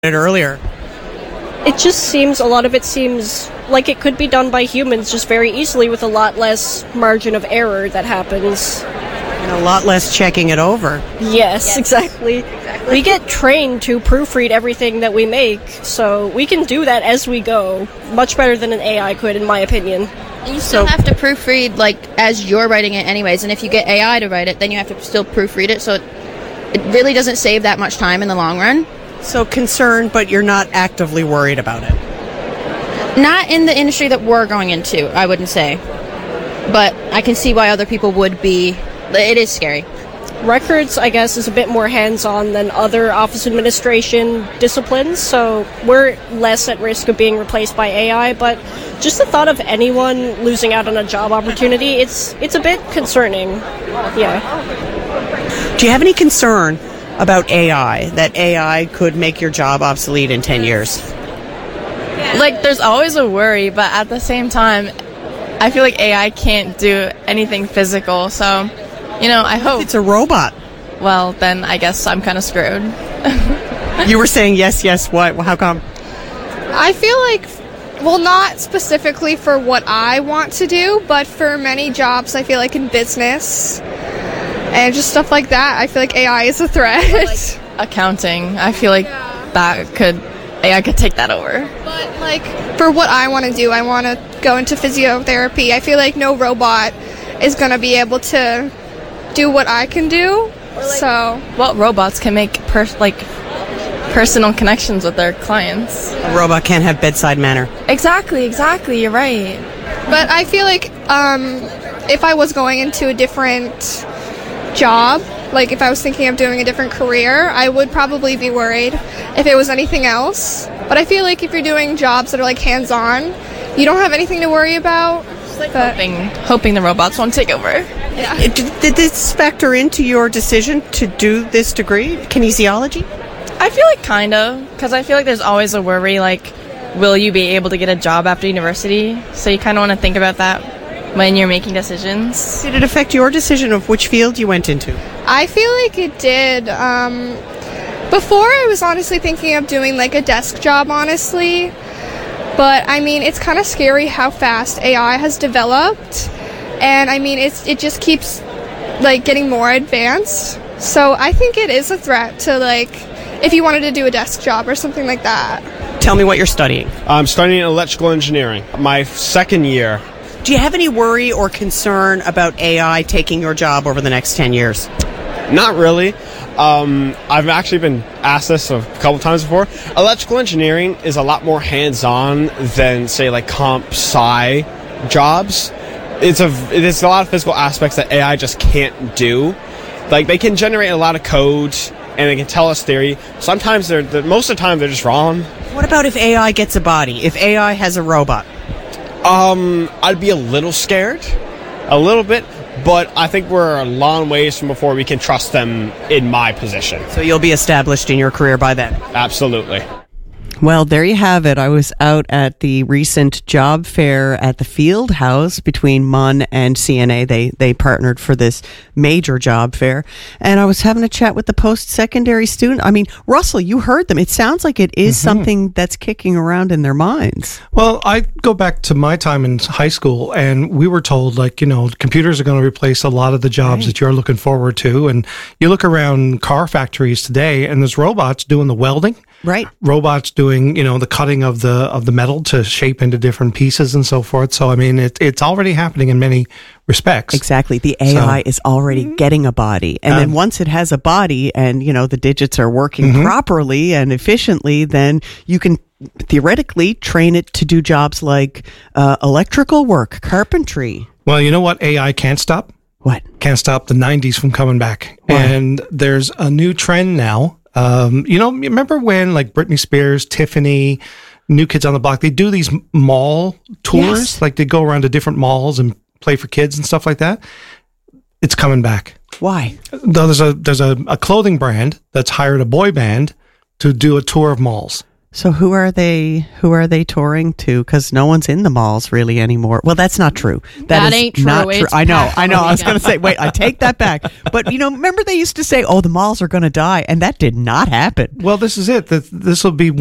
it earlier. It just seems, a lot of it seems like it could be done by humans just very easily with a lot less margin of error that happens. And a lot less checking it over. Yes, exactly. We get trained to proofread everything that we make, so we can do that as we go, much better than an AI could, in my opinion. You still have to proofread, as you're writing it anyways, and if you get AI to write it, then you have to still proofread it, so it really doesn't save that much time in the long run. So concerned, but you're not actively worried about it? Not in the industry that we're going into, I wouldn't say. But I can see why other people would be. It is scary. Records, I guess, is a bit more hands-on than other office administration disciplines, so we're less at risk of being replaced by AI, but just the thought of anyone losing out on a job opportunity, it's a bit concerning. Yeah. Do you have any concern about AI, that AI could make your job obsolete in 10 years? There's always a worry, but at the same time, I feel like AI can't do anything physical, so, I hope. It's a robot. Well, then I guess I'm kind of screwed. You were saying yes, what? How come? I feel like, not specifically for what I want to do, but for many jobs, I feel like in business and just stuff like that, I feel like AI is a threat. Accounting, I feel like AI could take that over. But for what I want to do, I want to go into physiotherapy. I feel like no robot is going to be able to do what I can do. What robots can make personal connections with their clients? A robot can't have bedside manner. Exactly, you're right. But I feel like if I was going into a different job, if I was thinking of doing a different career, I would probably be worried if it was anything else. But I feel like if you're doing jobs that are hands-on, you don't have anything to worry about. Hoping the robots won't take over. Yeah. Did this factor into your decision to do this degree, kinesiology? I feel like kind of, because I feel like there's always a worry, will you be able to get a job after university? So you kind of want to think about that when you're making decisions. Did it affect your decision of which field you went into? I feel like it did. Before, I was honestly thinking of doing a desk job, honestly. But, it's kind of scary how fast AI has developed. And, it just keeps, getting more advanced. So I think it is a threat to, if you wanted to do a desk job or something like that. Tell me what you're studying. I'm studying electrical engineering, my second year. Do you have any worry or concern about AI taking your job over the next 10 years? Not really. I've actually been asked this a couple times before. Electrical engineering is a lot more hands-on than, say, comp sci jobs. It's a lot of physical aspects that AI just can't do. They can generate a lot of code and they can tell us theory. Sometimes most of the time they're just wrong. What about if AI gets a body? If AI has a robot? I'd be a little scared, a little bit, but I think we're a long ways from before we can trust them in my position. So you'll be established in your career by then? Absolutely. Well, there you have it. I was out at the recent job fair at the Field House between MUN and CNA. They partnered for this major job fair. And I was having a chat with the post-secondary student. Russell, you heard them. It sounds like it is something that's kicking around in their minds. Well, I go back to my time in high school, and we were told, computers are going to replace a lot of the jobs that you're looking forward to. And you look around car factories today, and there's robots doing the welding. Right. Robots doing, the cutting of the metal to shape into different pieces and so forth. So, it's already happening in many respects. Exactly. The AI is already getting a body. And then once it has a body and, the digits are working properly and efficiently, then you can theoretically train it to do jobs like electrical work, carpentry. Well, you know what AI can't stop? What? Can't stop the 90s from coming back. What? And there's a new trend now. Remember when Britney Spears, Tiffany, New Kids on the Block, they do these mall tours? Yes. They go around to different malls and play for kids and stuff like that. It's coming back. Why? There's a clothing brand that's hired a boy band to do a tour of malls. So who are they touring to? Because no one's in the malls really anymore. Well, that's not true. That is ain't true. Not true. It's I know. packed on the I was weekend. going to say, wait, I take that back. But remember they used to say, "Oh, the malls are going to die," and that did not happen. Well, this is it. This will be